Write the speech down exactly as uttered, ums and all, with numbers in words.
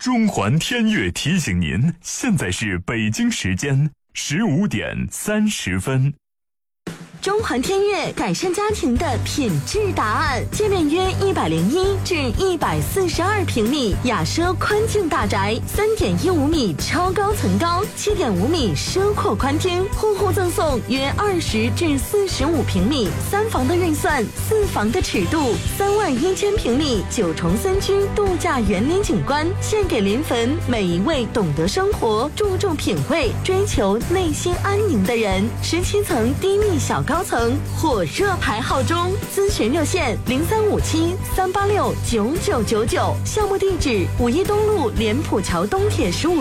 中环天悦提醒您，现在是北京时间十五点三十分。 中环天悦改善家庭的品质答案，界面约一百零一至一百四十二平米，雅奢宽境大宅，三点一五米超高层高，七点五米奢阔宽厅，户户赠送约二十至四十五平米，三房的预算，四房的尺度，三万一千平米九重三居度假园林景观，献给临汾每一位懂得生活、注重品味、追求内心安宁的人。十七层低密小高。高层火热排号中，咨询热线零三五七三八六九九九九，项目地址五一东路莲浦桥东铁十五。